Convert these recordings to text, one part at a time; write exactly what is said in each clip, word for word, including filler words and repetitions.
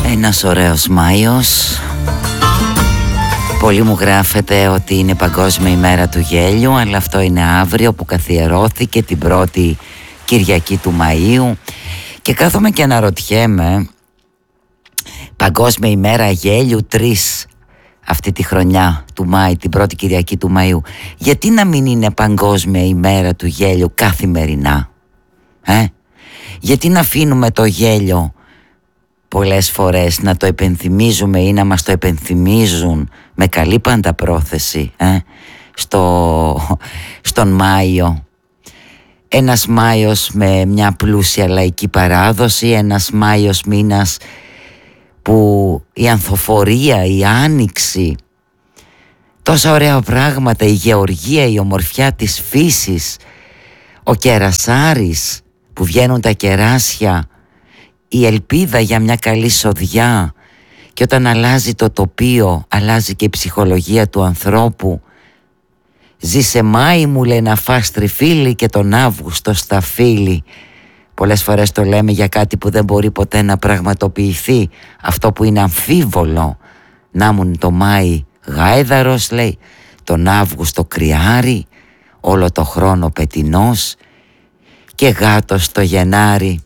Ένας ωραίος Μάιος. Πολλοί μου γράφετε ότι είναι Παγκόσμια ημέρα του γέλιου, αλλά αυτό είναι αύριο που καθιερώθηκε την πρώτη Κυριακή του Μαΐου. Και κάθομαι και αναρωτιέμαι, Παγκόσμια ημέρα γέλιου τρεις αυτή τη χρονιά του Μάη, την πρώτη Κυριακή του Μαΐου, γιατί να μην είναι Παγκόσμια ημέρα του γέλιου καθημερινά? Ε? Γιατί να αφήνουμε το γέλιο πολλές φορές να το επενθυμίζουμε ή να μας το επενθυμίζουν με καλή πάντα πρόθεση ε? Στο, στον Μάιο? Ένας Μάιος με μια πλούσια λαϊκή παράδοση, ένας Μάιος μήνας που η ανθοφορία, η άνοιξη, τόσα ωραία πράγματα, η γεωργία, η ομορφιά της φύσης, ο κερασάρης που βγαίνουν τα κεράσια, η ελπίδα για μια καλή σοδιά, και όταν αλλάζει το τοπίο αλλάζει και η ψυχολογία του ανθρώπου. Ζήσε Μάη μου, λέει, να φας τριφύλι και τον Αύγουστο σταφύλι. Πολλές φορές το λέμε για κάτι που δεν μπορεί ποτέ να πραγματοποιηθεί, αυτό που είναι αμφίβολο. Να μουν το Μάη γάιδαρος, λέει, τον Αύγουστο κρυάρι, όλο το χρόνο πετεινός, και γάτος το Γενάρη.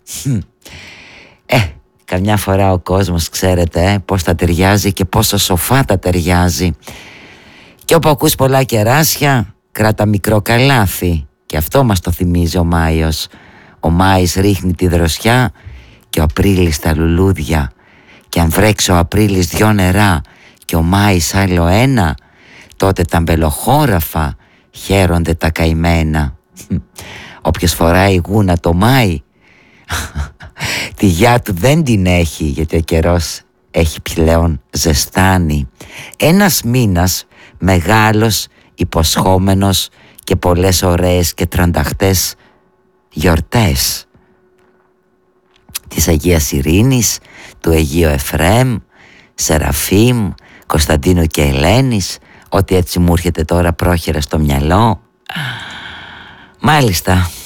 Ε, καμιά φορά ο κόσμος, ξέρετε, ε, πώς τα ταιριάζει και πόσο σοφά τα ταιριάζει. Και όπου ακούς πολλά κεράσια, κράτα μικρό καλάθι. Και αυτό μας το θυμίζει ο Μάιος. Ο Μάης ρίχνει τη δροσιά και ο Απρίλης τα λουλούδια. Και αν βρέξει ο Απρίλης δυο νερά και ο Μάης άλλο ένα, τότε τα μπελοχώραφα χαίρονται τα καημένα. Όποιος φοράει γούνα το Μάη, τη γιά του δεν την έχει, γιατί ο καιρός έχει πλέον ζεστάνει. Ένας μήνας μεγάλος, υποσχόμενος και πολλές ωραίες και τρανταχτές γιορτές. Της Αγίας Ειρήνης, του Αγίου Εφραίμ, Σεραφείμ, Κωνσταντίνου και Ελένης, ό,τι έτσι μου έρχεται τώρα πρόχειρα στο μυαλό. Μάλιστα.